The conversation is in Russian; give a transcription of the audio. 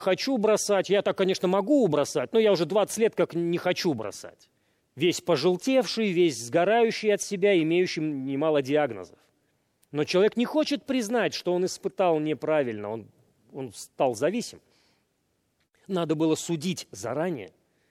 хочу бросать. Я так, конечно, могу бросать, но я уже 20 лет как не хочу бросать. Весь пожелтевший, весь сгорающий от себя, имеющий немало диагнозов. Но человек не хочет признать, что он испытал неправильно, он стал зависим. Надо было судить заранее.